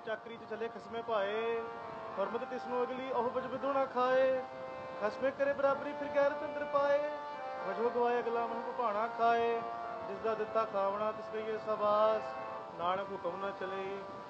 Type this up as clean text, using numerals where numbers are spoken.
ਚਾਕਰੀ 'ਚ ਚਲੇ ਖਸਮੇ ਪਾਏ, ਹਰਮਤ ਤਿਸ ਨੂੰ ਅਗਲੀ ਉਹ ਵਜਬਦੂ ਨਾ ਖਾਏ। ਖਸਮੇ ਕਰੇ ਬਰਾਬਰੀ ਫਿਰ ਗੈਰਤ ਅੰਦਰ ਪਾਏ, ਵਜੋ ਗਵਾਏ ਅਗਲਾ ਮਨ ਭਾਣਾ ਖਾਏ। ਜਿਸ ਦਾ ਦਿੱਤਾ ਖਾਵਣਾ ਤਿਸ ਕਹੀਏ ਸਬਾਸ, ਨਾਨਕ ਹੁਕਮ ਨਾ ਚਲੇ